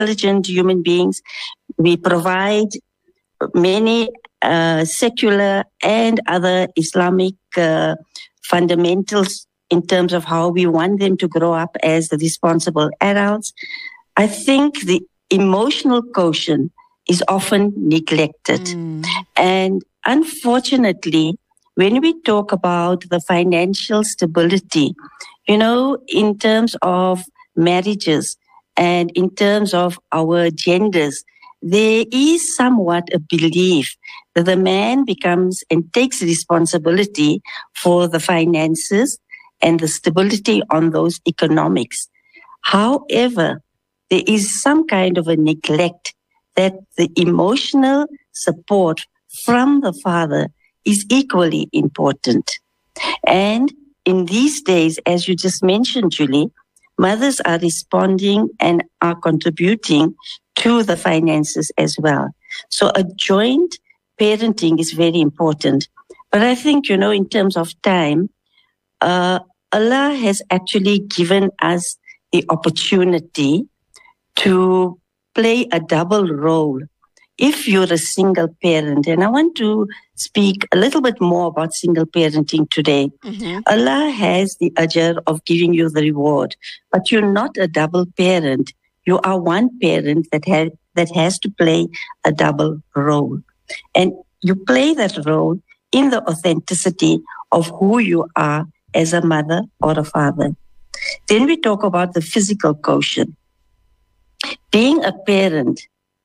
intelligent human beings. We provide many secular and other Islamic fundamentals in terms of how we want them to grow up as the responsible adults. I think the emotional quotient is often neglected. And unfortunately, when we talk about the financial stability, in terms of marriages and in terms of our genders, there is somewhat a belief that the man becomes and takes responsibility for the finances and the stability on those economics. However, there is some kind of a neglect that the emotional support from the father is equally important. And in these days, as you just mentioned, Julie, mothers are responding and are contributing to the finances as well. So a joint parenting is very important. But I think, in terms of time, Allah has actually given us the opportunity to play a double role if you're a single parent. And I want to speak a little bit more about single parenting today. Allah has the ajr of giving you the reward, but you're not a double parent. You are one parent that has to play a double role. And you play that role in the authenticity of who you are as a mother or a father. Then we talk about the physical quotient. Being a parent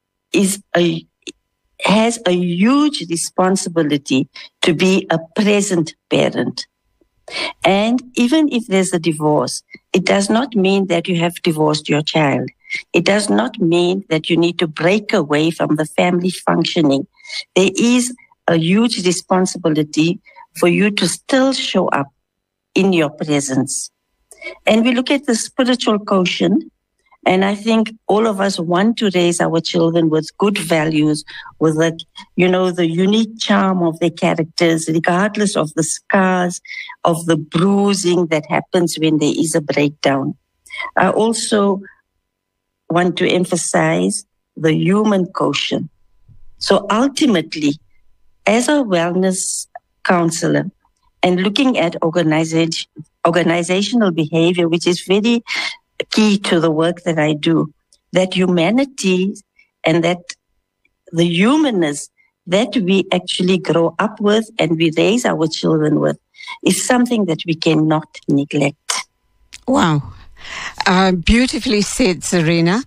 has a huge responsibility to be a present parent. And even if there's a divorce, it does not mean that you have divorced your child. It does not mean that you need to break away from the family functioning. There is a huge responsibility for you to still show up in your presence. And we look at the spiritual quotient, and I think all of us want to raise our children with good values, with the unique charm of their characters, regardless of the scars, of the bruising that happens when there is a breakdown. I also want to emphasize the human quotient. So ultimately, as a wellness counselor and looking at organizational behavior, which is very key to the work that I do, that humanity and that the humanness that we actually grow up with and we raise our children with is something that we cannot neglect. Wow. Beautifully said, Zarina.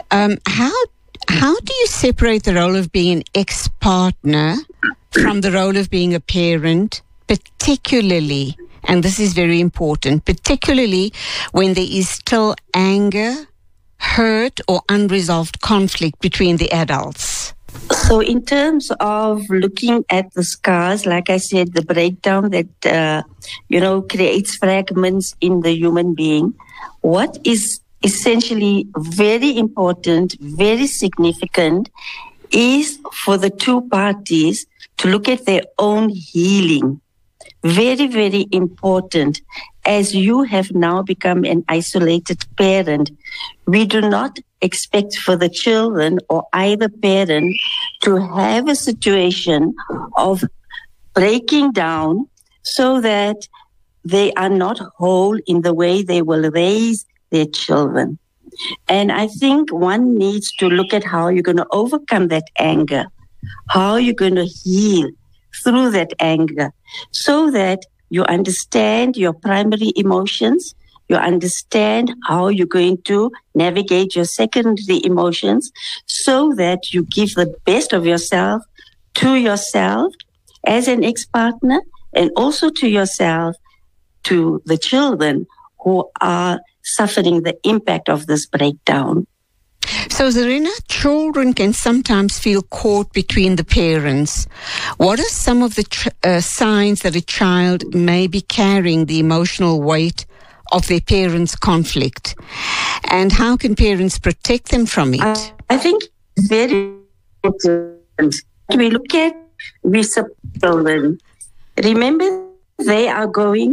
How do you separate the role of being an ex-partner from the role of being a parent, particularly, and this is very important, particularly when there is still anger, hurt, or unresolved conflict between the adults? So in terms of looking at the scars, like I said, the breakdown that, creates fragments in the human being, what is essentially very important, very significant, is for the two parties to look at their own healing. Very, very important. As you have now become an isolated parent, we do not expect for the children or either parent to have a situation of breaking down so that they are not whole in the way they will raise their children. And I think one needs to look at how you're going to overcome that anger, how you're going to heal through that anger, so that you understand your primary emotions, you understand how you're going to navigate your secondary emotions, so that you give the best of yourself to yourself as an ex-partner, and also to yourself, to the children who are suffering the impact of this breakdown. So, Zarina, children can sometimes feel caught between the parents. What are some of the signs that a child may be carrying the emotional weight of their parents' conflict? And how can parents protect them from it? I think it's very important. We look at children. Remember, they are going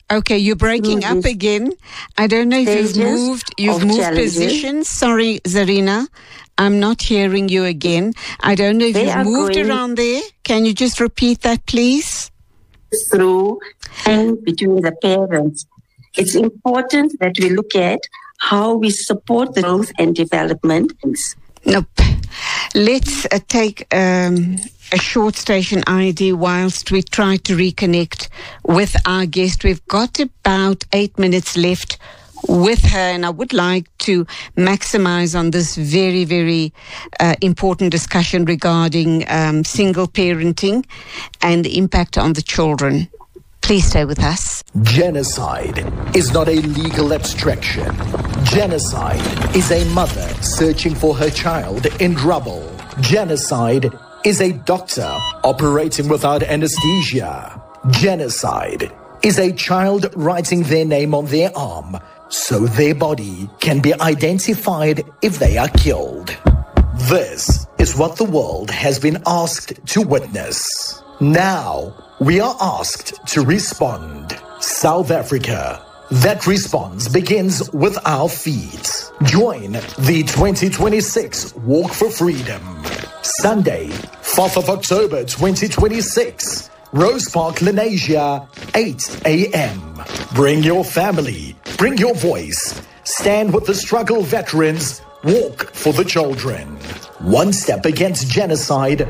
Okay, you're breaking up again. I don't know if you've moved positions. Sorry, Zarina. I'm not hearing you again. I don't know if you've moved around there. Can you just repeat that, please? Through and between the parents. It's important that we look at how we support the growth and development. Nope. Let's take a short station ID whilst we try to reconnect with our guest. We've got about 8 minutes left with her, and I would like to maximize on this very, very important discussion regarding single parenting and the impact on the children. Please stay with us. Genocide is not a legal abstraction. Genocide is a mother searching for her child in trouble. Genocide is a doctor operating without anesthesia. Genocide is a child writing their name on their arm so their body can be identified if they are killed. This is what the world has been asked to witness. Now, we are asked to respond. South Africa. That response begins with our feet. Join the 2026 Walk for Freedom. Sunday, 4th of October 2026. Rose Park, Lenasia, 8 a.m. Bring your family. Bring your voice. Stand with the struggle veterans. Walk for the children. One step against genocide.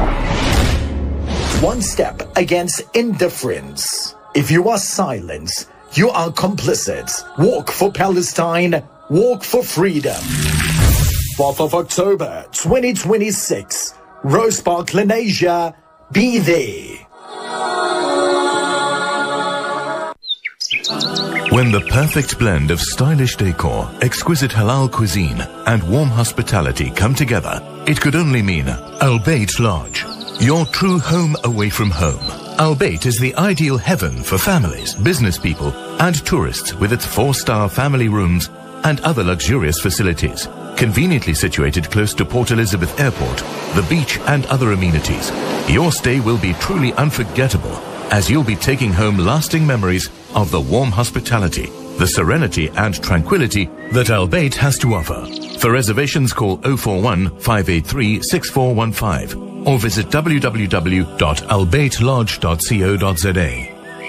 One step against indifference. If you are silent, you are complicit. Walk for Palestine. Walk for freedom. 4th of October 2026. Rose Park, Lenasia. Be there. When the perfect blend of stylish decor, exquisite halal cuisine, and warm hospitality come together, it could only mean Al Bayt Lodge. Your true home away from home. Al Bayt is the ideal heaven for families, business people, and tourists with its 4-star family rooms and other luxurious facilities. Conveniently situated close to Port Elizabeth Airport, the beach, and other amenities. Your stay will be truly unforgettable as you'll be taking home lasting memories of the warm hospitality, the serenity and tranquility that Al Bayt has to offer. For reservations, call 041 583 6415. or visit www.albaytlodge.co.za.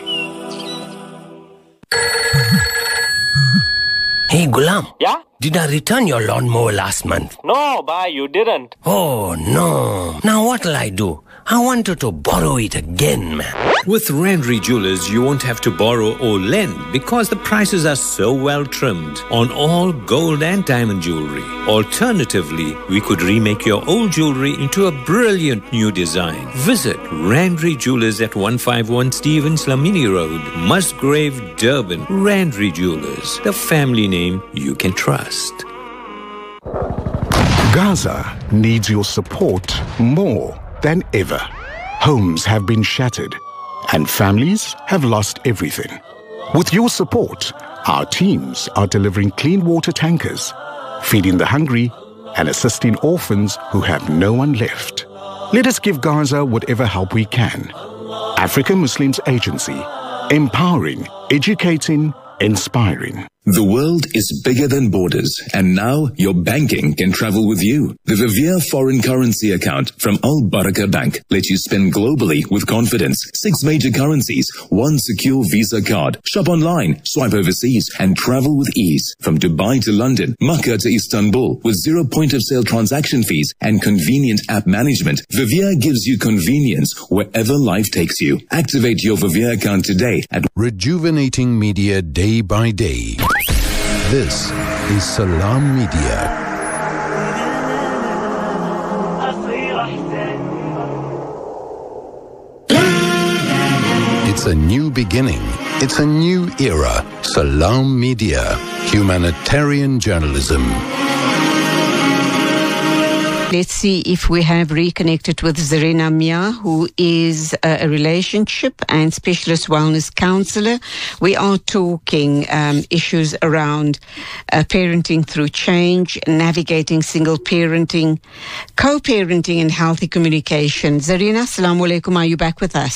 Hey, Gulam. Yeah? Did I return your lawnmower last month? No, bhai, you didn't. Oh, no. Now what'll I do? I wanted to borrow it again, man. With Randry Jewelers, you won't have to borrow or lend because the prices are so well trimmed on all gold and diamond jewelry. Alternatively, we could remake your old jewelry into a brilliant new design. Visit Randry Jewelers at 151 Stevens Lamini Road, Musgrave, Durban. Randry Jewelers, the family name you can trust. Gaza needs your support more than ever. Homes have been shattered and families have lost everything. With your support, our teams are delivering clean water tankers, feeding the hungry and assisting orphans who have no one left. Let us give Gaza whatever help we can. African Muslims Agency, empowering, educating, inspiring. The world is bigger than borders, and now your banking can travel with you. The Vivier foreign currency account from Al Baraka Bank lets you spend globally with confidence. 6 major currencies, 1 secure Visa card. Shop online, swipe overseas, and travel with ease. From Dubai to London, Makkah to Istanbul, with 0 point-of-sale transaction fees and convenient app management, Vivier gives you convenience wherever life takes you. Activate your Vivier account today at Rejuvenating Media Day by Day. This is Salam Media. It's a new beginning. It's a new era. Salam Media. Humanitarian journalism. Let's see if we have reconnected with Zarina Mia, who is a relationship and specialist wellness counselor. We are talking issues around parenting through change, navigating single parenting, co-parenting and healthy communication. Zarina, assalamu alaikum. Are you back with us?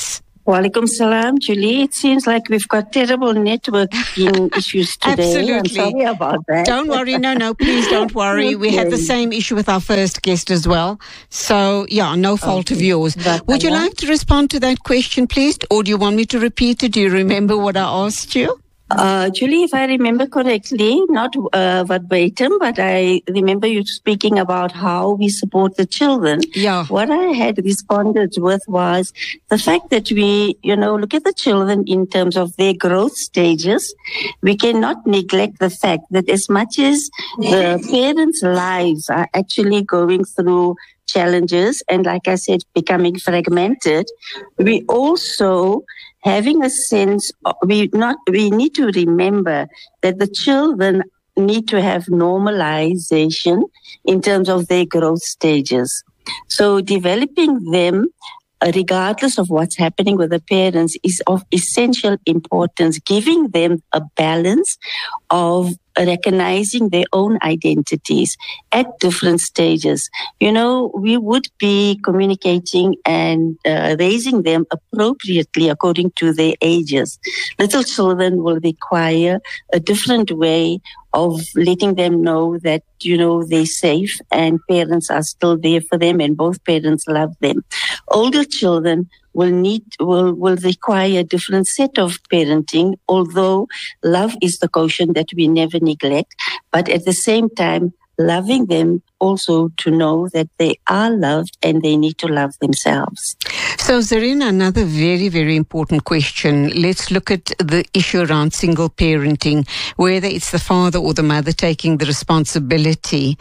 Walaikum salam, Julie. It seems like we've got terrible networking issues today. Absolutely. I'm sorry about that. Don't worry. No, please don't worry. We had the same issue with our first guest as well. So, no fault of yours. Would you like to respond to that question, please? Or do you want me to repeat it? Do you remember what I asked you? Julie, if I remember correctly, not verbatim, but I remember you speaking about how we support the children. Yeah. What I had responded with was the fact that we, look at the children in terms of their growth stages. We cannot neglect the fact that as much as the parents' lives are actually going through challenges and, like I said, becoming fragmented, we also having a sense, we need to remember that the children need to have normalization in terms of their growth stages. So developing them, regardless of what's happening with the parents, is of essential importance, giving them a balance of recognizing their own identities at different stages. We would be communicating and raising them appropriately according to their ages. Little children will require a different way of letting them know that, they're safe and parents are still there for them and both parents love them. Older children will require a different set of parenting, although love is the quotient that we never neglect, but at the same time, loving them also to know that they are loved and they need to love themselves. So, Zarina, another very, very important question. Let's look at the issue around single parenting, whether it's the father or the mother taking the responsibility.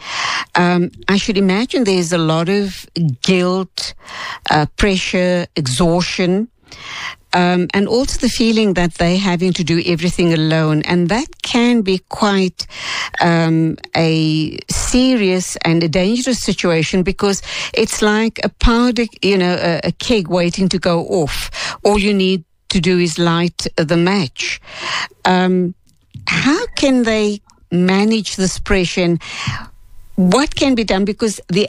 I should imagine there's a lot of guilt, pressure, exhaustion, and also the feeling that they're having to do everything alone. And that can be quite a serious and a dangerous situation, because it's like a powder, a keg waiting to go off. All you need to do is light the match. How can they manage this pressure? What can be done? Because the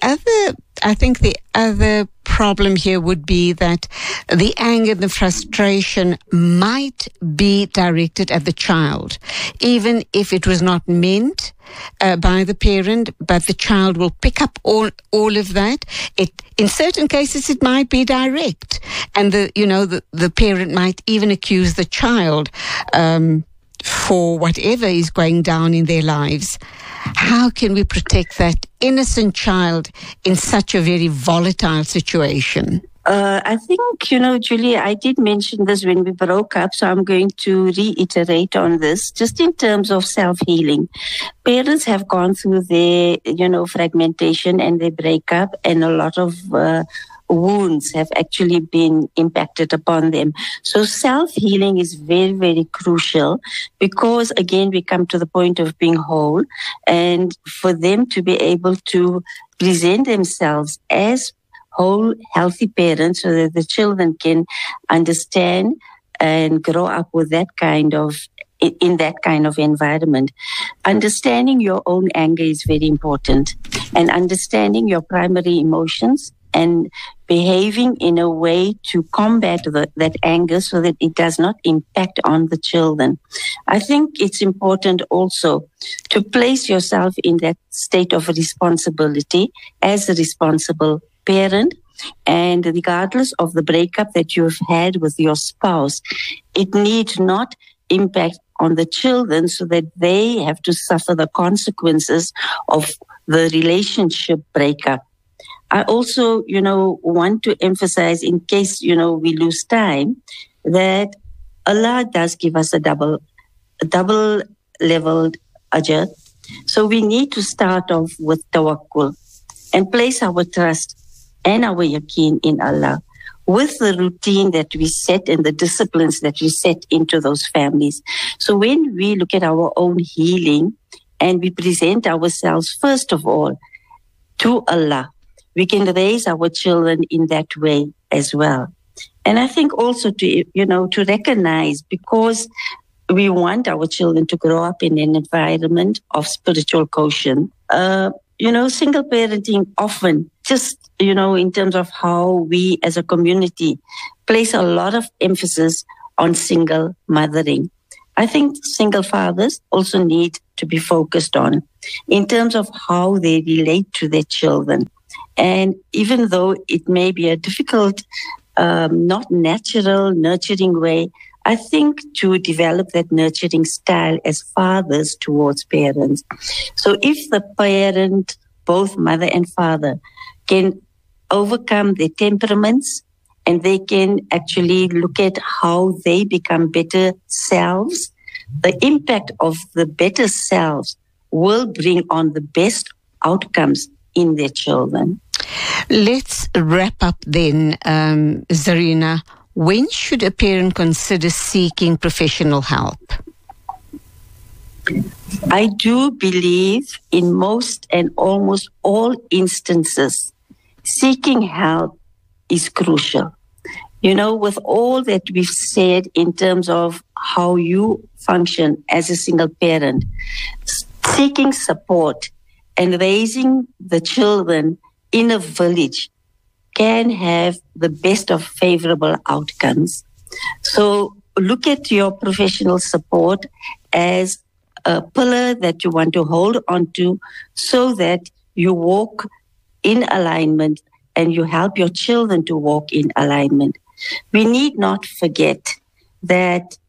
other problem here would be that the anger, the frustration might be directed at the child, even if it was not meant by the parent, but the child will pick up all of that. In certain cases, it might be direct, and the parent might even accuse the child for whatever is going down in their lives. How can we protect that innocent child in such a very volatile situation? I think, Julie, I did mention this when we broke up, so I'm going to reiterate on this, just in terms of self-healing. Parents have gone through their, fragmentation and their breakup, and a lot of wounds have actually been impacted upon them. So self-healing is very, very crucial, because again, we come to the point of being whole, and for them to be able to present themselves as whole, healthy parents, so that the children can understand and grow up with that kind of in that kind of environment. Understanding your own anger is very important, and understanding your primary emotions and behaving in a way to combat that anger so that it does not impact on the children. I think it's important also to place yourself in that state of responsibility as a responsible parent. And regardless of the breakup that you've had with your spouse, it need not impact on the children so that they have to suffer the consequences of the relationship breakup. I also, want to emphasize, in case, we lose time, that Allah does give us a double leveled ajr. So we need to start off with tawakkul and place our trust and our yaqeen in Allah, with the routine that we set and the disciplines that we set into those families. So when we look at our own healing and we present ourselves, first of all, to Allah, we can raise our children in that way as well. And I think also to recognize, because we want our children to grow up in an environment of spiritual quotient, single parenting often just, in terms of how we as a community place a lot of emphasis on single mothering. I think single fathers also need to be focused on in terms of how they relate to their children. And even though it may be a difficult, not natural, nurturing way, I think to develop that nurturing style as fathers towards parents. So if the parent, both mother and father, can overcome their temperaments and they can actually look at how they become better selves, the impact of the better selves will bring on the best outcomes in their children. Let's wrap up then, Zarina. When should a parent consider seeking professional help? I do believe in most and almost all instances, seeking help is crucial. With all that we've said in terms of how you function as a single parent, seeking support and raising the children in a village can have the best of favorable outcomes. So look at your professional support as a pillar that you want to hold on to so that you walk in alignment and you help your children to walk in alignment. We need not forget that,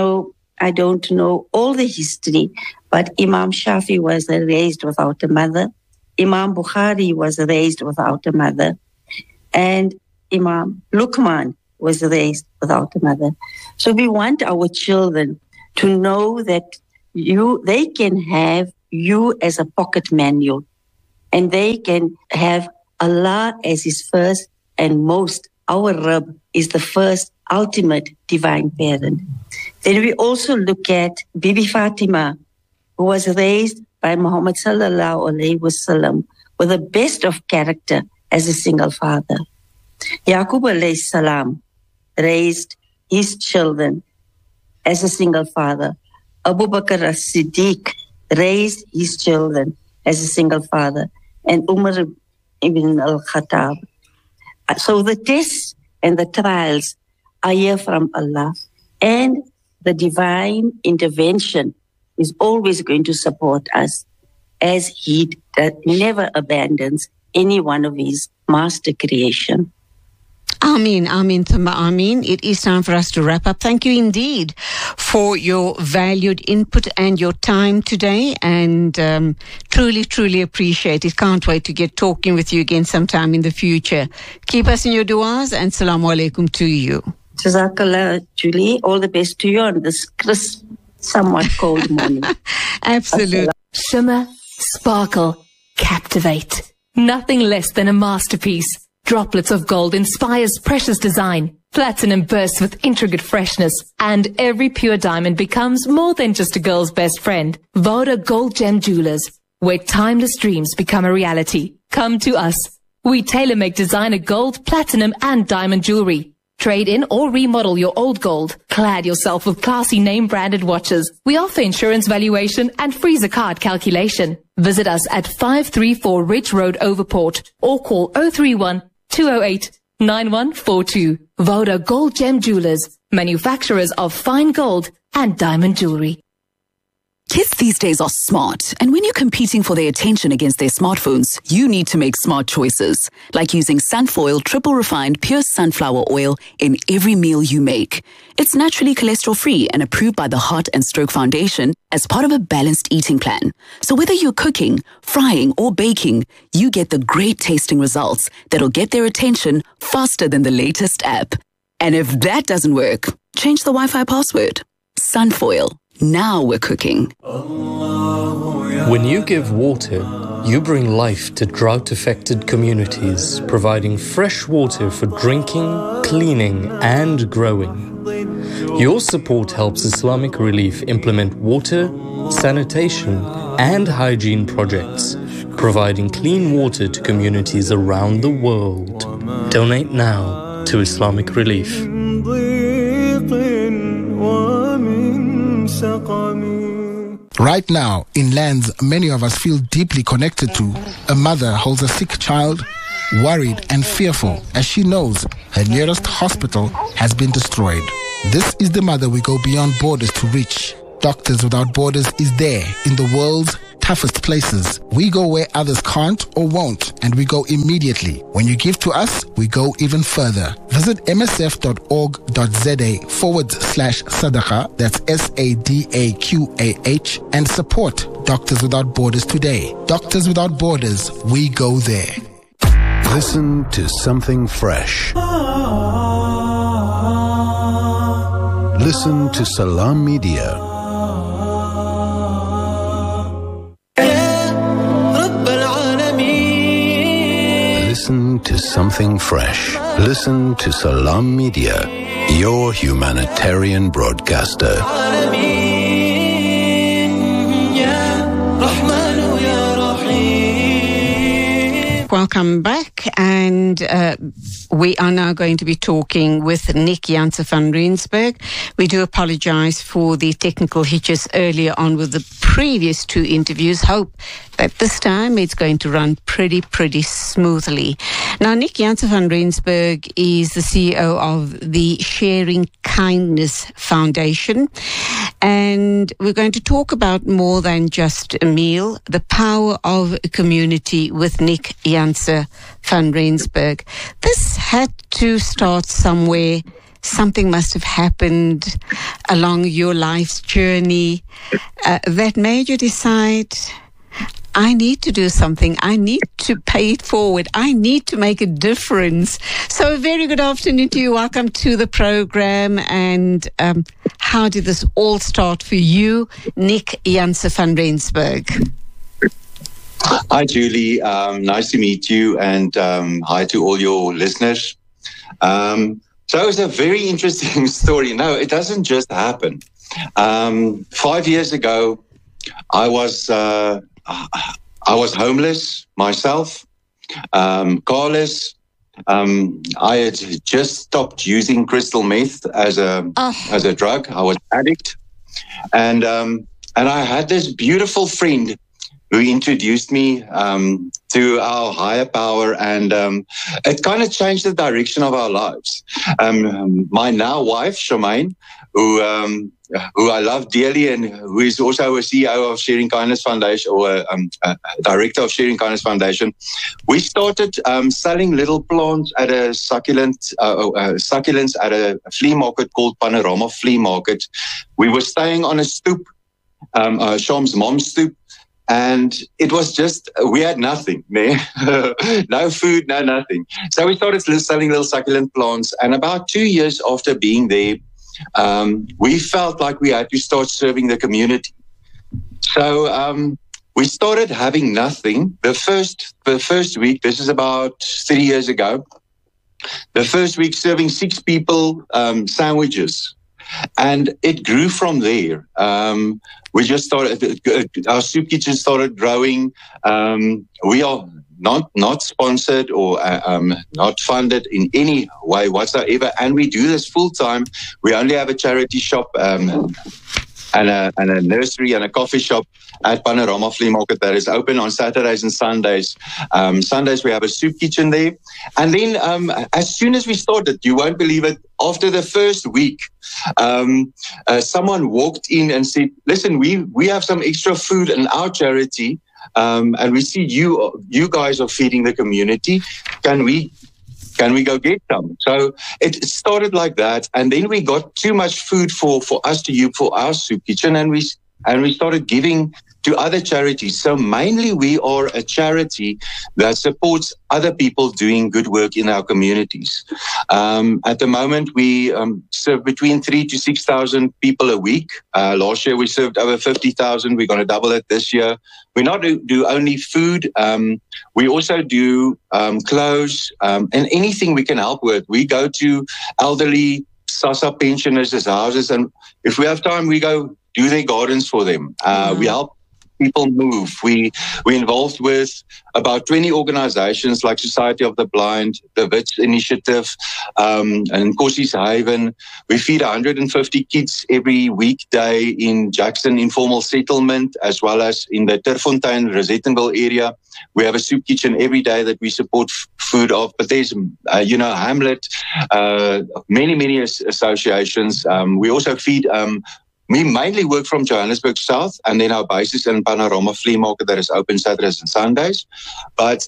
I don't know all the history, but Imam Shafi was raised without a mother. Imam Bukhari was raised without a mother. And Imam Luqman was raised without a mother. So we want our children to know that they can have you as a pocket manual, and they can have Allah as his first and most. Our Rabb is the first ultimate divine parent. Then we also look at Bibi Fatima, who was raised by Muhammad sallallahu alaihi wasallam with the best of character as a single father. Yaqub alayhi salam raised his children as a single father. Abu Bakr as-Siddiq raised his children as a single father. And Umar ibn al-Khattab. So the tests and the trials are here from Allah. And the divine intervention is always going to support us, as He never abandons any one of His master creation. Ameen, Ameen, Thumma Ameen. It is time for us to wrap up. Thank you indeed for your valued input and your time today, and truly, truly appreciate it. Can't wait to get talking with you again sometime in the future. Keep us in your du'as, and Assalamu alaikum to you. Jazakallah, Julie. All the best to you on this crisp, somewhat cold morning. Absolutely. Shimmer, sparkle, captivate. Nothing less than a masterpiece. Droplets of gold inspires precious design. Platinum bursts with intricate freshness. And every pure diamond becomes more than just a girl's best friend. Voda Gold Gem Jewelers, where timeless dreams become a reality. Come to us. We tailor-make designer gold, platinum and diamond jewelry. Trade in or remodel your old gold. Clad yourself with classy name-branded watches. We offer insurance valuation and free zakat calculation. Visit us at 534 Ridge Road, Overport, or call 031-208-9142. Voda Gold Gem Jewelers, manufacturers of fine gold and diamond jewelry. Kids these days are smart, and when you're competing for their attention against their smartphones, you need to make smart choices, like using Sunfoil Triple Refined Pure Sunflower Oil in every meal you make. It's naturally cholesterol-free and approved by the Heart and Stroke Foundation as part of a balanced eating plan. So whether you're cooking, frying, or baking, you get the great tasting results that'll get their attention faster than the latest app. And if that doesn't work, change the Wi-Fi password. Sunfoil. Now we're cooking. When you give water, you bring life to drought-affected communities, providing fresh water for drinking, cleaning, and growing. Your support helps Islamic Relief implement water, sanitation, and hygiene projects, providing clean water to communities around the world. Donate now to Islamic Relief. Right now, in lands many of us feel deeply connected to, a mother holds a sick child, worried and fearful as she knows her nearest hospital has been destroyed. This is the mother we go beyond borders to reach. Doctors Without Borders is there in the world's toughest places. We go where others can't or won't, and we go immediately. When you give to us, we go even further. Visit msf.org.za/sadaqa, that's SADAQAH, and support Doctors Without Borders today. Doctors Without Borders, we go there. Listen to something fresh. Listen to Salam Media. Listen to something fresh. Listen to Salam Media, your humanitarian broadcaster. Welcome back, and we are now going to be talking with Nick Janse van Rensburg. We do apologize for the technical hitches earlier on with the previous two interviews. Hope that this time it's going to run pretty smoothly. Now, Nick Janse van Rensburg is the CEO of the Sharing Kindness Foundation, and we're going to talk about more than just a meal, the power of a community with Nick Janse van Rensburg. This had to start somewhere. Something must have happened along your life's journey that made you decide, I need to do something. I need to pay it forward. I need to make a difference. So a very good afternoon to you. Welcome to the program. And how did this all start for you, Nick Janse van Rensburg? Hi, Julie. Nice to meet you, and hi to all your listeners. So it's a very interesting story. No, it doesn't just happen. 5 years ago, I was homeless myself, carless. I had just stopped using crystal meth as a drug. I was an addict, and I had this beautiful friend who introduced me to our higher power, and it kind of changed the direction of our lives. My now wife, Charmaine, who I love dearly, and who is also a CEO of Sharing Kindness Foundation, or director of Sharing Kindness Foundation, we started selling little plants at a succulents at a flea market called Panorama Flea Market. We were staying on a stoop, Sham's mom's stoop. And it was just, we had nothing, no food, no nothing. So we started selling little succulent plants. And about 2 years after being there, we felt like we had to start serving the community. So we started having nothing. The first week, this is about 3 years ago, the first week serving 6 people sandwiches. And it grew from there. We just started, our soup kitchen started growing. We are not sponsored or not funded in any way whatsoever. And we do this full time. We only have a charity shop and a nursery and a coffee shop at Panorama Flea Market that is open on Saturdays and Sundays. Sundays we have a soup kitchen there. And then as soon as we started, you won't believe it, after the first week, someone walked in and said, listen, we have some extra food in our charity, and we see you guys are feeding the community. Can we go get some? So it started like that, and then we got too much food for us to use for our soup kitchen, and we started giving to other charities. So mainly we are a charity that supports other people doing good work in our communities. At the moment, we serve between 3,000 to 6,000 people a week. Last year, we served over 50,000. We're going to double it this year. We not do only food. We also do clothes and anything we can help with. We go to elderly SASSA pensioners' houses, and if we have time, we go do their gardens for them. We help people move. We're involved with about 20 organizations like Society of the Blind, the WITS Initiative, and Nkosi's Haven. We feed 150 kids every weekday in Jackson Informal Settlement, as well as in the Terfontein, Rosettenville area. We have a soup kitchen every day that we support food of. But there's, Hamlet, many associations. We also feed... we mainly work from Johannesburg South, and then our base is in Panorama Flea Market that is open Saturdays and Sundays. But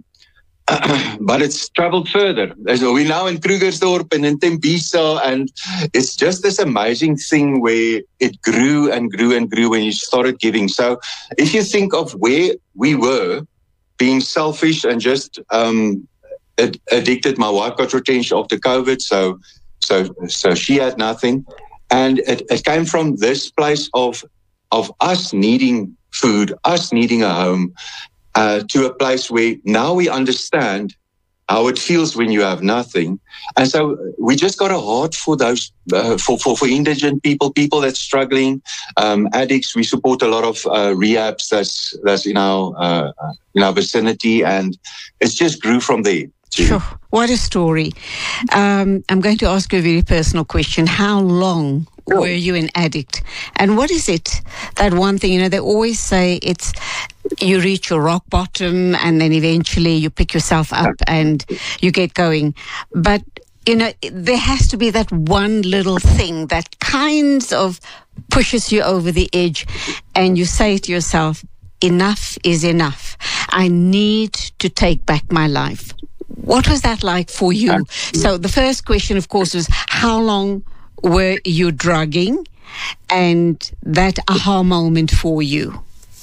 it's traveled further. So we're now in Krugersdorp and in Tembisa, and it's just this amazing thing where it grew and grew and grew when you started giving. So if you think of where we were, being selfish and just addicted, my wife got retrenched after COVID, so she had nothing. And it came from this place of us needing food, us needing a home, to a place where now we understand how it feels when you have nothing. And so we just got a heart for those, for indigent people that's struggling, addicts. We support a lot of rehabs that's in our vicinity, and it's just grew from there. Sure. What a story. I'm going to ask you a very personal question. How long were you an addict? And what is it, that one thing, they always say it's you reach your rock bottom and then eventually you pick yourself up and you get going. But, there has to be that one little thing that kind of pushes you over the edge and you say to yourself, enough is enough. I need to take back my life. What was that like for you? So the first question, of course, was how long were you drugging, and that aha moment for you?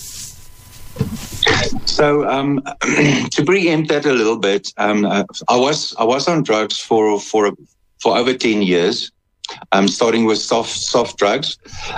So to preempt that a little bit, I was on drugs for over 10 years, starting with soft drugs.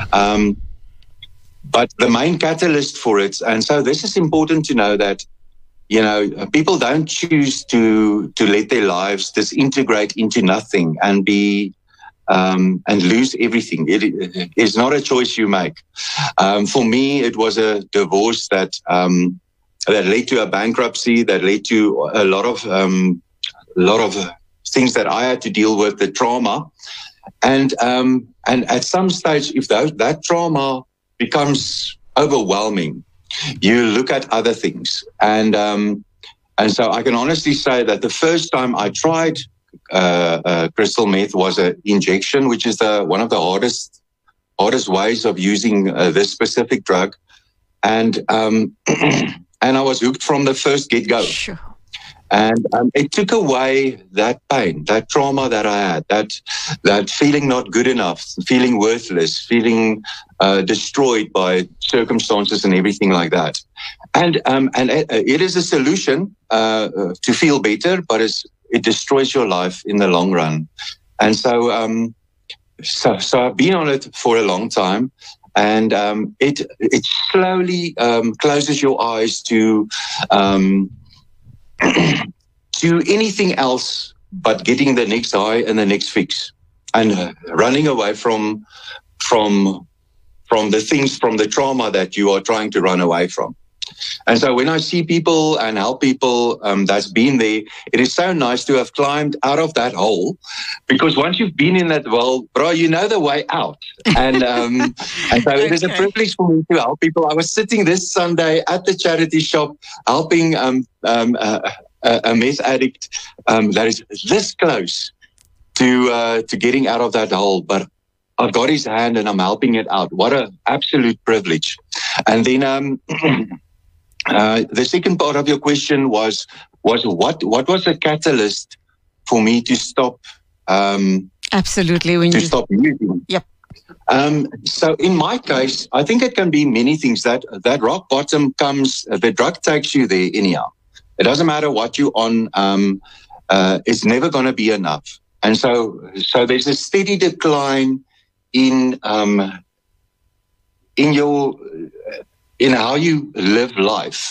But the main catalyst for it, and so this is important to know that, people don't choose to let their lives disintegrate into nothing and be and lose everything. It is not a choice you make. For me, it was a divorce that led to a bankruptcy, that led to a lot of things that I had to deal with, the trauma, and at some stage, if that trauma becomes overwhelming, you look at other things. And so I can honestly say that the first time I tried crystal meth was an injection, which is one of the hardest ways of using this specific drug. And I was hooked from the first get-go. Sure. And it took away that pain, that trauma that I had, that feeling not good enough, feeling worthless, feeling destroyed by circumstances and everything like that. And it is a solution to feel better, but it destroys your life in the long run. And so I've been on it for a long time. And it slowly closes your eyes to anything else but getting the next high and the next fix, and running away from the things, from the trauma that you are trying to run away from. And so when I see people and help people that's been there, it is so nice to have climbed out of that hole, because once you've been in that well, bro, you know the way out. And so it is a privilege for me to help people. I was sitting this Sunday at the charity shop helping a meth addict that is this close to getting out of that hole, but I've got his hand and I'm helping it out. What an absolute privilege. And then the second part of your question was what was the catalyst for me to stop? Absolutely, stop using. Yep. So in my case, I think it can be many things. That rock bottom comes. The drug takes you there anyhow. It doesn't matter what you're on. It's never going to be enough. And so there's a steady decline in how you live life.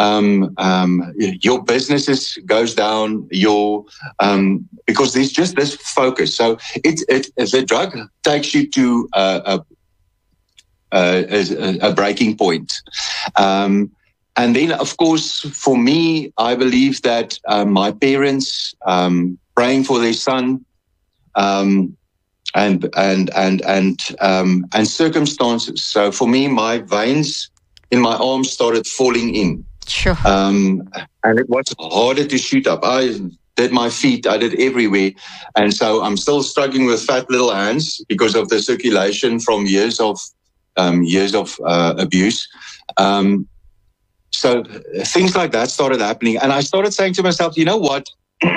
Your businesses goes down, because there's just this focus. So the drug takes you to a breaking point. And then, of course, for me, I believe that my parents praying for their son, and circumstances. So for me, my veins in my arms started falling in. Sure. And it was harder to shoot up. I did my feet, I did everywhere. And so I'm still struggling with fat little hands because of the circulation from years of abuse. So things like that started happening. And I started saying to myself, you know what?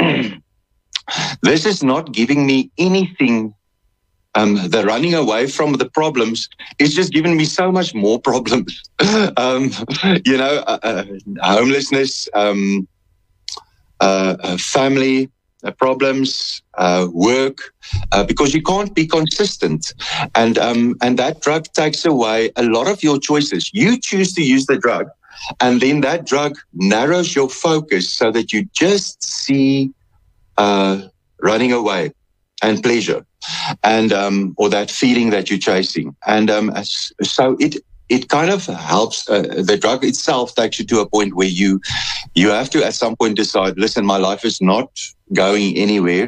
This is not giving me anything. The running away from the problems is just giving me so much more problems. Homelessness, family problems, work, because you can't be consistent. And that drug takes away a lot of your choices. You choose to use the drug, and then that drug narrows your focus so that you just see running away and pleasure, and or that feeling that you're chasing. And so it kind of helps. The drug itself takes you to a point where you have to at some point decide, listen, my life is not going anywhere.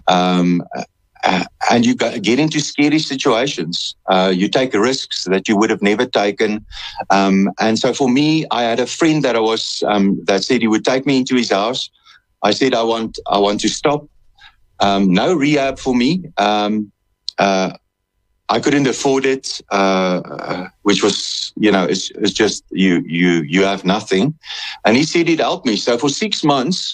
And you get into scary situations. You take risks that you would have never taken. And so for me, I had a friend that that said he would take me into his house. I said, I want to stop. No rehab for me. I couldn't afford it, which was, it's just you have nothing. And he said he'd help me. So for 6 months,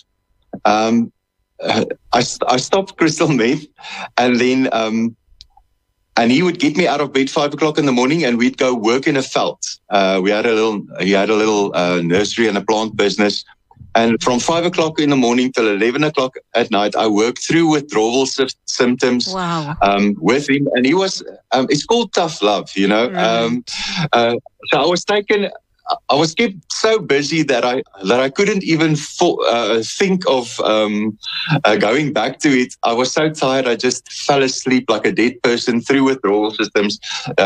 I stopped crystal meth, and then and he would get me out of bed 5 o'clock in the morning, and we'd go work in a veld. He had a little nursery and a plant business. And from 5 o'clock in the morning till 11 o'clock at night, I worked through withdrawal symptoms with him. And he was, it's called tough love, Right. So I was kept so busy that I couldn't even think of going back to it. I was so tired, I just fell asleep like a dead person through withdrawal symptoms.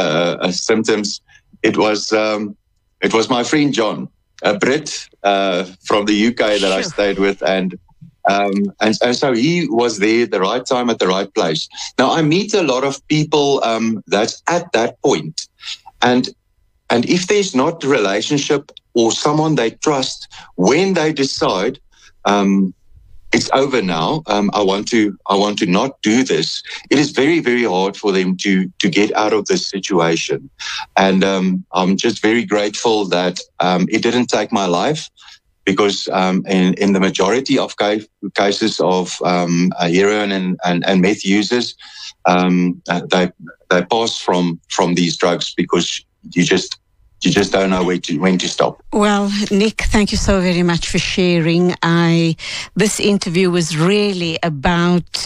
It was my friend John, a Brit from the UK that I stayed with, and so he was there at the right time at the right place. Now I meet a lot of people that's at that point, and if there's not a relationship or someone they trust, when they decide it's over now, I want to not do this, it is very, very hard for them to get out of this situation. And I'm just very grateful that it didn't take my life, because in the majority of cases of heroin and meth users, they pass from these drugs because you just don't know when to stop. Well, Nick, thank you so very much for sharing. This interview was really about,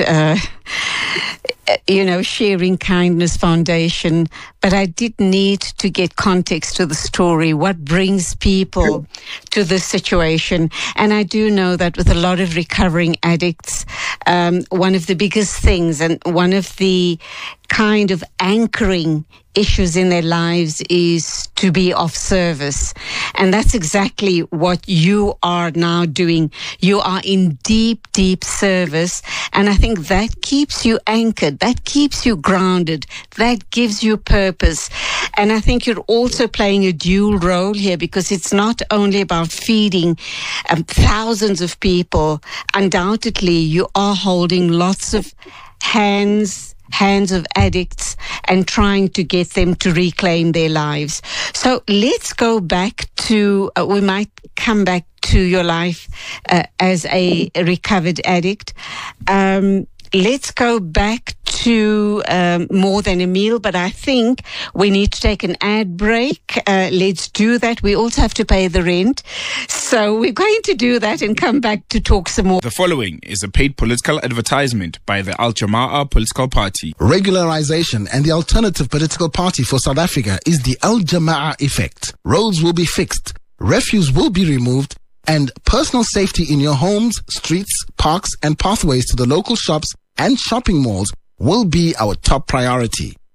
Sharing Kindness Foundation, but I did need to get context to the story, what brings people to this situation. And I do know that with a lot of recovering addicts, one of the biggest things and one of the kind of anchoring issues in their lives is to be of service. And that's exactly what you are now doing. You are in deep, deep service. And I think that keeps you anchored. That keeps you grounded. That gives you purpose. And I think you're also playing a dual role here, because it's not only about feeding thousands of people. Undoubtedly, you are holding lots of hands of addicts and trying to get them to reclaim their lives. So let's go back to, we might come back to your life as a recovered addict. Let's go back to More Than a Meal, but I think we need to take an ad break. Let's do that. We also have to pay the rent. So we're going to do that and come back to talk some more. The following is a paid political advertisement by the Al Jama'ah political party. Regularization and the alternative political party for South Africa is the Al Jama'ah effect. Roads will be fixed, refuse will be removed, and personal safety in your homes, streets, parks, and pathways to the local shops and shopping malls will be our top priority.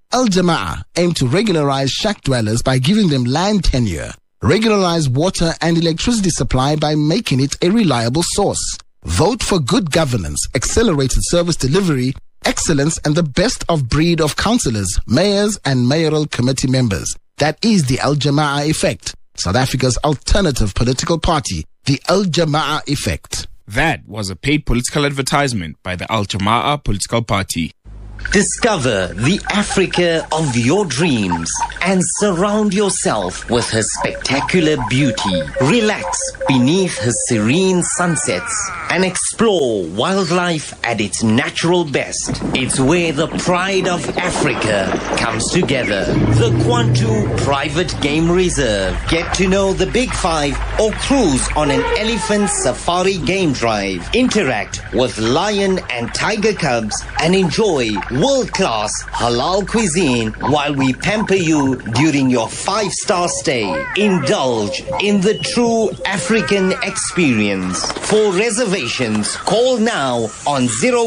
Al Jama'ah aim to regularize shack dwellers by giving them land tenure, regularize water and electricity supply by making it a reliable source. Vote for good governance, accelerated service delivery, excellence, and the best of breed of councillors, mayors, and mayoral committee members. That is the Al Jama'ah Effect, South Africa's alternative political party, the Al Jama'ah Effect. That was a paid political advertisement by the Al Jama'ah Political Party. Discover the Africa of your dreams and surround yourself with her spectacular beauty. Relax beneath her serene sunsets and explore wildlife at its natural best. It's where the pride of Africa comes together. The Kwantu Private Game Reserve. Get to know the Big Five or cruise on an elephant safari game drive. Interact with lion and tiger cubs and enjoy world-class halal cuisine while we pamper you during your 5-star stay. Indulge in the true African experience. For reservations, call now on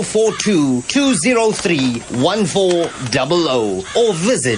042-203-1400 or visit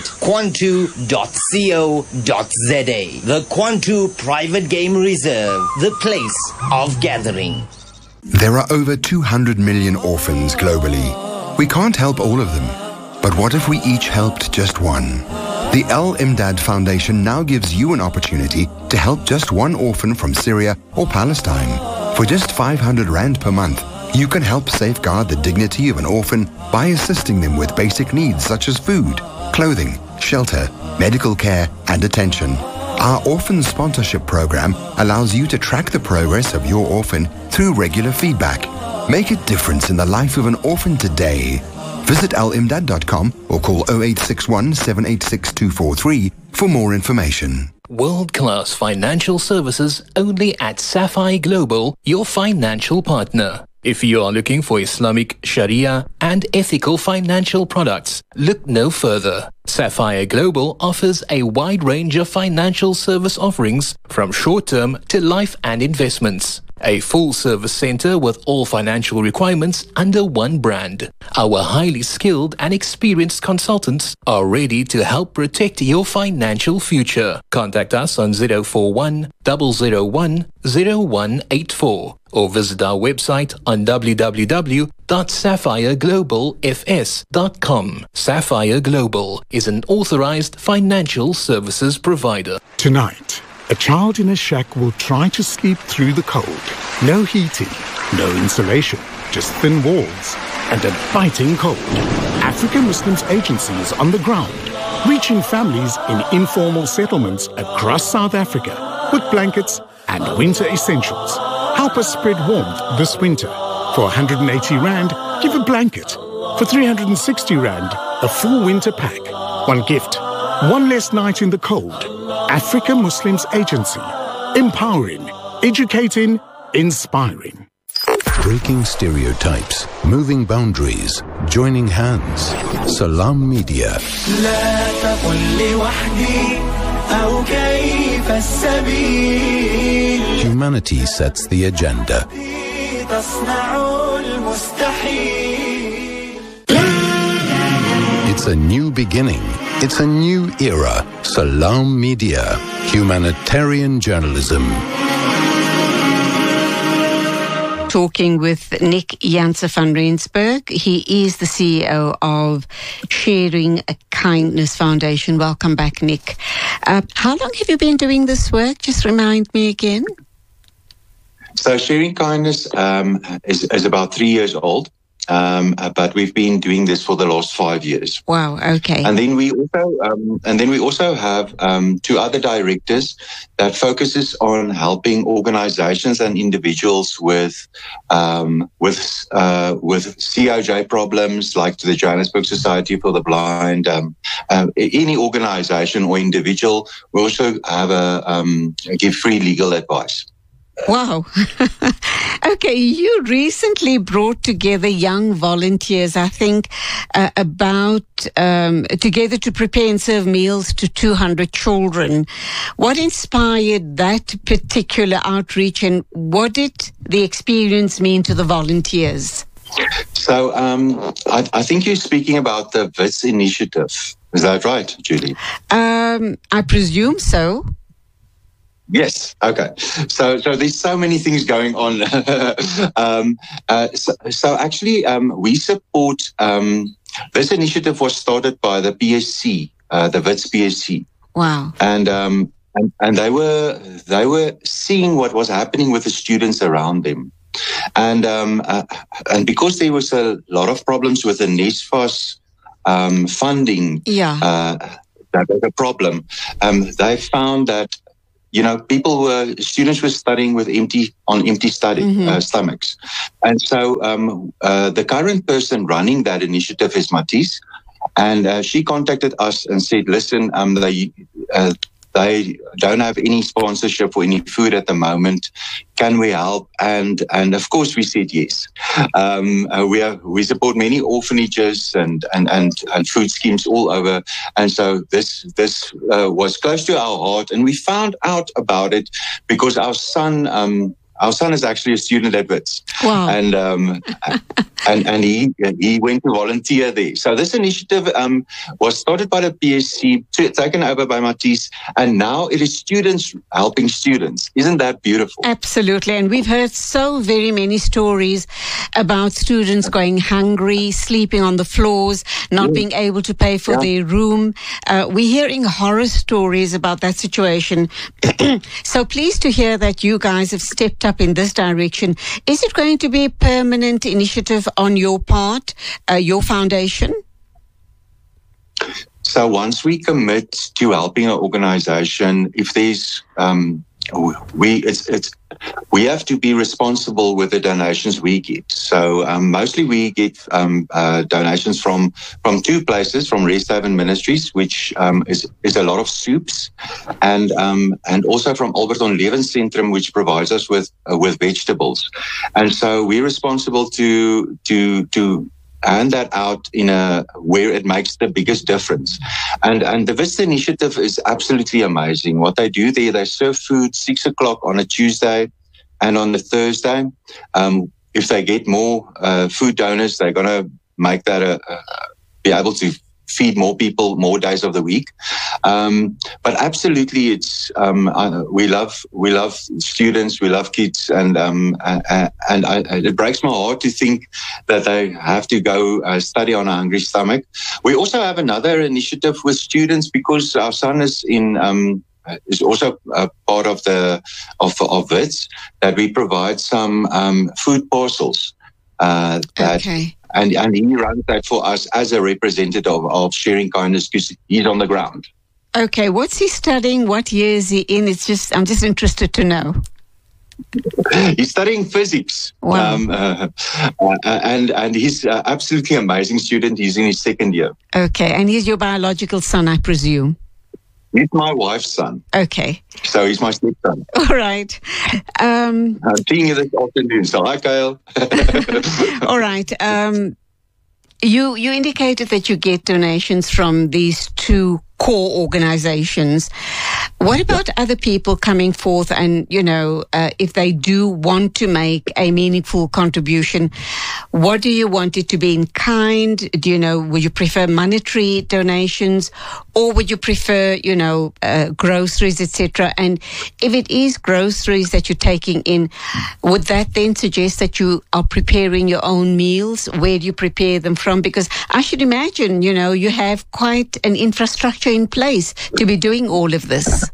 kwantu.co.za. The Kwantu Private Game Reserve, the place of gathering. There are over 200 million orphans globally. We can't help all of them, but what if we each helped just one? The Al Imdad Foundation now gives you an opportunity to help just one orphan from Syria or Palestine. For just 500 Rand per month, you can help safeguard the dignity of an orphan by assisting them with basic needs such as food, clothing, shelter, medical care, and attention. Our orphan sponsorship program allows you to track the progress of your orphan through regular feedback. Make a difference in the life of an orphan today. Visit alimdad.com or call 0861 786 243 for more information. World-class financial services only at Sapphire Global, your financial partner. If you are looking for Islamic, Sharia, and ethical financial products, look no further. Sapphire Global offers a wide range of financial service offerings from short-term to life and investments. A full-service center with all financial requirements under one brand. Our highly skilled and experienced consultants are ready to help protect your financial future. Contact us on 041 001 0184 or visit our website on www.sapphireglobalfs.com. Sapphire Global is an authorized financial services provider. Tonight, a child in a shack will try to sleep through the cold. No heating, no insulation, just thin walls and a biting cold. African Muslims Agency is on the ground, reaching families in informal settlements across South Africa with blankets and winter essentials. Help us spread warmth this winter. For 180 Rand, give a blanket. For 360 Rand, a full winter pack. One gift, one less night in the cold. Africa Muslims Agency. Empowering, educating, inspiring. Breaking stereotypes, moving boundaries, joining hands. Salam Media. Humanity sets the agenda. It's a new beginning. It's a new era. Salam Media. Humanitarian journalism. Talking with Nick Janse van Rensburg. He is the CEO of Sharing a Kindness Foundation. Welcome back, Nick. How long have you been doing this work? Just remind me again. So Sharing Kindness is about 3 years old. But we've been doing this for the last 5 years. Wow. Okay. And then we also have 2 other directors that focuses on helping organizations and individuals with COJ problems, like the Johannesburg Society for the Blind. Any organization or individual. We also have give free legal advice. Wow. Okay, you recently brought together young volunteers, I think, together to prepare and serve meals to 200 children. What inspired that particular outreach, and what did the experience mean to the volunteers? So I think you're speaking about the WITS initiative Is that right, Julie? I presume so. Yes. Okay. So there's so many things going on. So actually, we support. This initiative was started by the PSC, the WITS PSC. Wow. And they were seeing what was happening with the students around them, and because there was a lot of problems with the NSFAS funding. Yeah. That was a problem. They found that, students were studying with empty stomachs. And so the current person running that initiative is Matisse, and she contacted us and said, listen, they don't have any sponsorship for any food at the moment. Can we help? And of course we said yes. We support many orphanages and food schemes all over. And so this was close to our heart, and we found out about it because our son is actually a student at WITS. Wow. And he went to volunteer there. So this initiative was started by the PSC, taken over by Matisse, and now it is students helping students. Isn't that beautiful? Absolutely. And we've heard so very many stories about students going hungry, sleeping on the floors, not being able to pay for their room. We're hearing horror stories about that situation. So pleased to hear that you guys have stepped up in this direction. Is it going to be a permanent initiative on your part, your foundation? So once we commit to helping an organization, if there's we have to be responsible with the donations we get. So mostly we get donations from two places, from Resthaven Ministries, which is a lot of soups, and also from Alberton Lewenscentrum, which provides us with vegetables. And so we're responsible to hand that out in where it makes the biggest difference. And the WITS initiative is absolutely amazing. What they do there, they serve food 6 o'clock on a Tuesday and on a Thursday. If they get more food donors, they're going to make that be able to feed more people more days of the week. But absolutely, it's we love students, we love kids, and it breaks my heart to think that they have to go study on a hungry stomach. We also have another initiative with students because our son is is also a part of WITS, that we provide some food parcels. Okay. And he runs that for us as a representative of Sharing Kindness because he's on the ground. Okay, what's he studying? What year is he in? I'm just interested to know. He's studying physics. Wow. And he's an absolutely amazing student. He's in his second year. Okay, and he's your biological son, I presume? He's my wife's son. Okay. So he's my stepson. All right. I'm seeing you this afternoon. So hi, Kyle. All right. You indicated that you get donations from these two core organizations. What about other people coming forth and, if they do want to make a meaningful contribution, what do you want it to be in kind? Would you prefer monetary donations, or would you prefer, groceries, etc.? And if it is groceries that you're taking in, would that then suggest that you are preparing your own meals? Where do you prepare them from? Because I should imagine, you have quite an infrastructure in place to be doing all of this.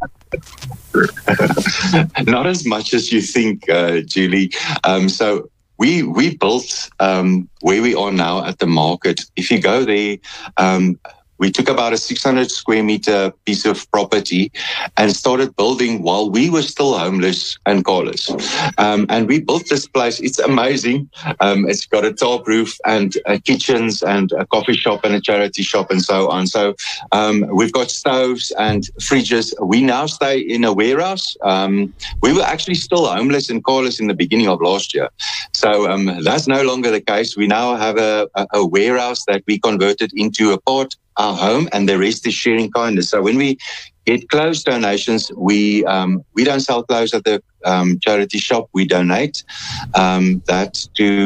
Not as much as you think, Julie. So we built where we are now at the market. If you go there, we took about a 600 square meter piece of property and started building while we were still homeless and carless. And we built this place. It's amazing. It's got a top roof and kitchens and a coffee shop and a charity shop and so on. So we've got stoves and fridges. We now stay in a warehouse. We were actually still homeless and carless in the beginning of last year. So that's no longer the case. We now have a warehouse that we converted into a part our home, and the rest is Sharing Kindness. So when we get clothes donations, we don't sell clothes at the charity shop. We donate that to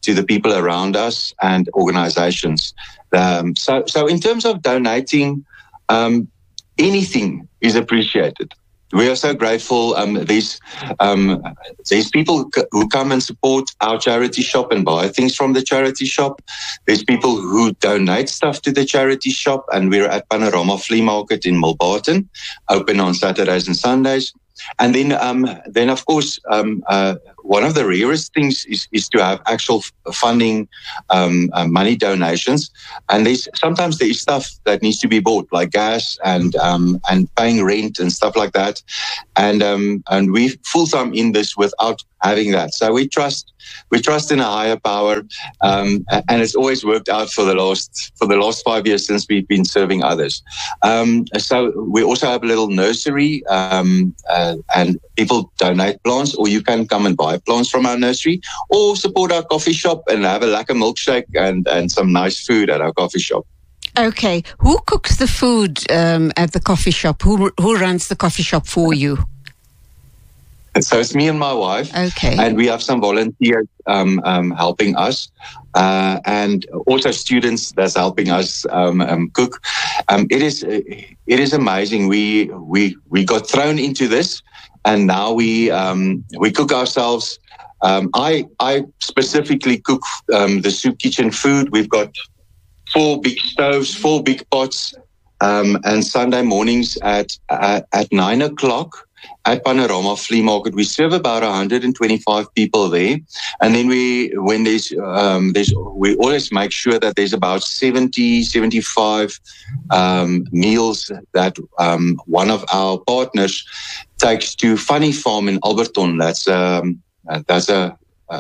to the people around us and organizations. So in terms of donating, anything is appreciated. We are so grateful. There's people who come and support our charity shop and buy things from the charity shop. There's people who donate stuff to the charity shop, and we're at Panorama Flea Market in Milbarton, open on Saturdays and Sundays. And then of course, one of the rarest things is to have actual funding, money donations. And sometimes there is stuff that needs to be bought, like gas and paying rent and stuff like that. And we full-time in this without having that. So we trust in a higher power, and it's always worked out for the last 5 years since we've been serving others. So we also have a little nursery, and people donate plants, or you can come and buy plants from our nursery, or support our coffee shop and have a lekker milkshake and some nice food at our coffee shop. Okay, who cooks the food at the coffee shop? Who runs the coffee shop for you? So it's me and my wife. Okay. And we have some volunteers helping us, and also students that's helping us cook. It is amazing. We got thrown into this, and now we cook ourselves. I specifically cook the soup kitchen food. We've got 4 big stoves, 4 big pots, and Sunday mornings at 9 o'clock. At Panorama Flea Market, we serve about 125 people there, and then we always make sure that there's about 75 meals that one of our partners takes to Funny Farm in Alberton. That's a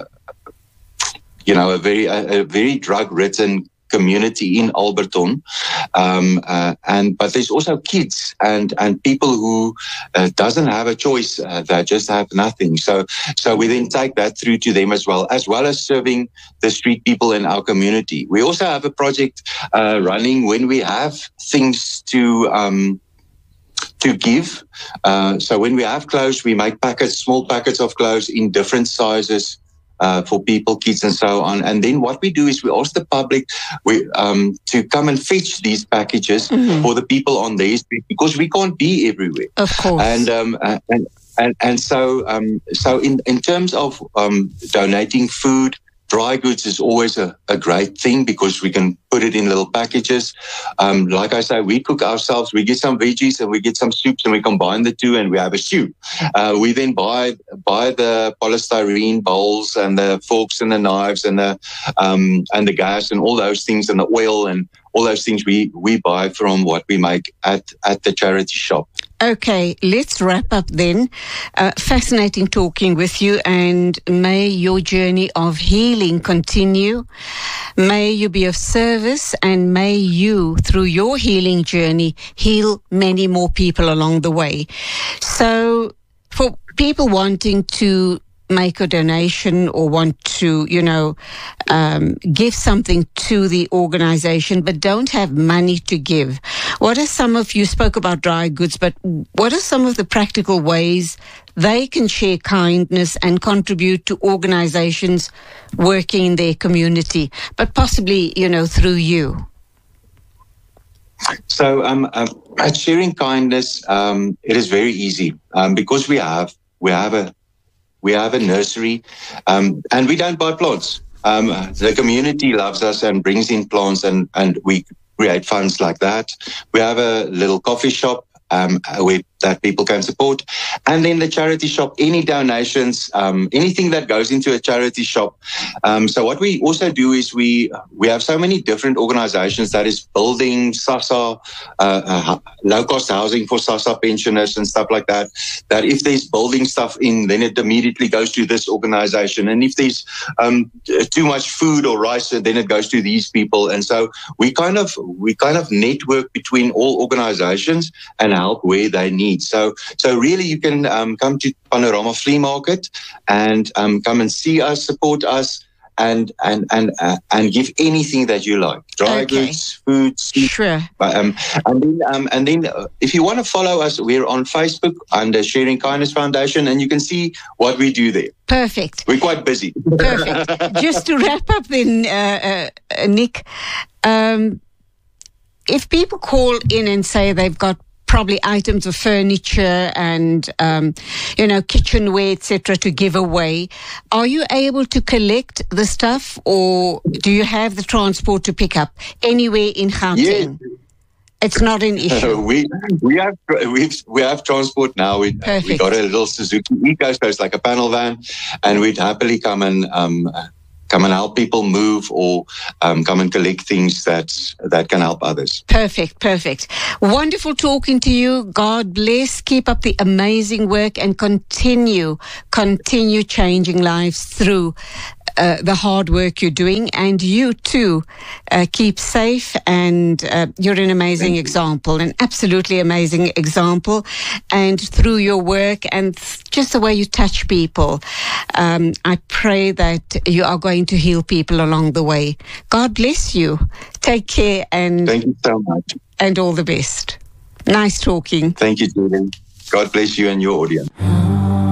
very drug-ridden community in Alberton, but there's also kids and people who doesn't have a choice, that just have nothing. So we then take that through to them as well as serving the street people in our community. We also have a project running when we have things to give. So when we have clothes, we make small packets of clothes in different sizes. For people, kids, and so on. And then what we do is we ask the public to come and fetch these packages for the people on their street, because we can't be everywhere. Of course. And so in terms of donating food, dry goods is always a great thing, because we can put it in little packages. Like I say, we cook ourselves. We get some veggies and we get some soups, and we combine the two and we have a stew. We then buy the polystyrene bowls and the forks and the knives and the gas and all those things, and the oil and all those things we buy from what we make at the charity shop. Okay, let's wrap up then. Fascinating talking with you, and may your journey of healing continue. May you be of service, and may you, through your healing journey, heal many more people along the way. So for people wanting to make a donation or want to, give something to the organization but don't have money to give, what are some of, you spoke about dry goods, but what are some of the practical ways they can share kindness and contribute to organizations working in their community, but possibly, through you? So at sharing kindness, it is very easy, because we have a nursery, and we don't buy plants. The community loves us and brings in plants, and we create funds like that. We have a little coffee shop that people can support. And then the charity shop, any donations, anything that goes into a charity shop. So what we also do is we have so many different organizations that is building SASSA, low-cost housing for SASSA pensioners and stuff like that, that if there's building stuff in, then it immediately goes to this organization. And if there's too much food or rice, then it goes to these people. And so we kind of network between all organizations and help where they need. So really you can come to Panorama Flea Market and come and see us, support us, and give anything that you like, dry goods, foods. Sure. And then if you want to follow us, we're on Facebook under Sharing Kindness Foundation, and you can see what we do there. Perfect. We're quite busy. Perfect. Just to wrap up then, Nick, if people call in and say they've got probably items of furniture and, kitchenware, etc., to give away, are you able to collect the stuff, or do you have the transport to pick up anywhere in Gauteng? Yes. It's not an issue. We have transport now. We got a little Suzuki Eco, so it's like a panel van, and we'd happily come and help people move, or come and collect things that can help others. Perfect. Wonderful talking to you. God bless. Keep up the amazing work and continue changing lives through the hard work you're doing. And you too, keep safe, and you're an amazing example, an absolutely amazing example. And through your work and just the way you touch people, I pray that you are going to heal people along the way. God bless you. Take care, and thank you so much. And all the best. Nice talking. Thank you, Julie. God bless you and your audience.